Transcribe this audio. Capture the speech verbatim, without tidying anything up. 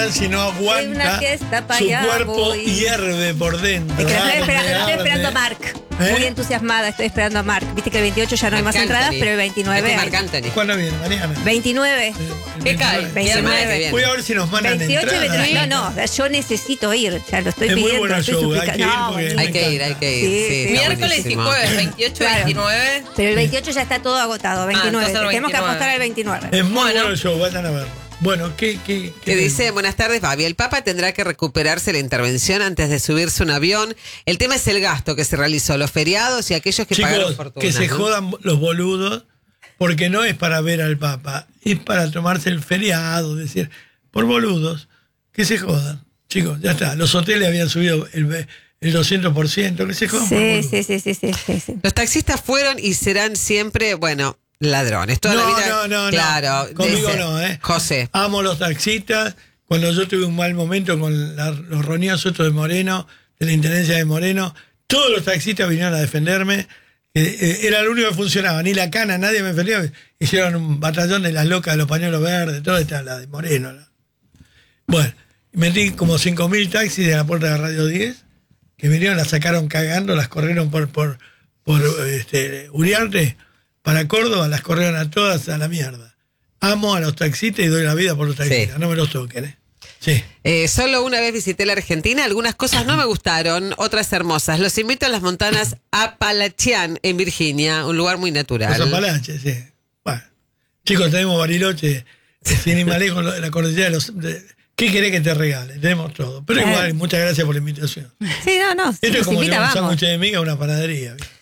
Nancy no aguanta, su cuerpo voy. hierve por dentro. Es que estoy esperando, estoy esperando a Mark. ¿Eh? Muy entusiasmada, estoy esperando a Mark. Viste que el veintiocho ya no hay más Marc entradas, Anthony. pero el veintinueve. Marc Anthony. ¿Cuándo viene? Mañana. veintinueve. ¿Qué cae? veintinueve. Voy a ver si nos mandan veintiocho y entradas. veintinueve. No, no, yo necesito ir. Ya lo estoy es pidiendo. Muy bueno estoy show, hay que ir no, porque hay que ir, hay que ir. Sí, sí, sí, miércoles y jueves, veintiocho, claro. veintinueve. Pero el veintiocho ya está todo agotado, veintinueve. Ah, Tenemos que apostar al veintinueve. Es muy bueno. bueno el show, vayan a verlo. Bueno, ¿qué, qué, Que dice, buenas tardes, Babi. El Papa tendrá que recuperarse la intervención antes de subirse a un avión. El tema es el gasto que se realizó, los feriados y aquellos que Chicos, pagaron fortuna. que se ¿no? jodan los boludos, porque no es para ver al Papa, es para tomarse el feriado, decir, por boludos, que se jodan. Chicos, ya está. Los hoteles habían subido el, el doscientos por ciento, que se jodan por Sí, boludos. sí, sí, sí, sí, sí, sí. Los taxistas fueron y serán siempre, bueno, ladrones. Toda no, la vida, no, no, claro, no. Conmigo dice, no, ¿eh? José. Amo los taxistas. Cuando yo tuve un mal momento con la, los roñazos estos de Moreno, de la intendencia de Moreno, todos los taxistas vinieron a defenderme. Eh, eh, era lo único que funcionaba. Ni la cana, nadie me defendió. Hicieron un batallón de las locas de los pañuelos verdes, todo está la de Moreno. ¿No? Bueno, metí como cinco mil taxis de la puerta de Radio diez, que vinieron, las sacaron cagando, las corrieron por, por, por este, Uriarte. Para Córdoba las corrieron a todas a la mierda. Amo a los taxistas y doy la vida por los taxistas. Sí. No me los toquen, ¿eh? Sí. Eh, solo una vez visité la Argentina. Algunas cosas no me gustaron, otras hermosas. Los invito a las montañas Apalachian, en Virginia, un lugar muy natural. Los Apalaches, sí. Bueno. Chicos, tenemos Bariloche, sin ir más lejos, la cordillera de los... De, ¿qué querés que te regale? Tenemos todo. Pero igual, muchas gracias por la invitación. Sí, no, no. Esto Si es como invita, llevar un vamos. sándwich de miga a una panadería. ¿Viste?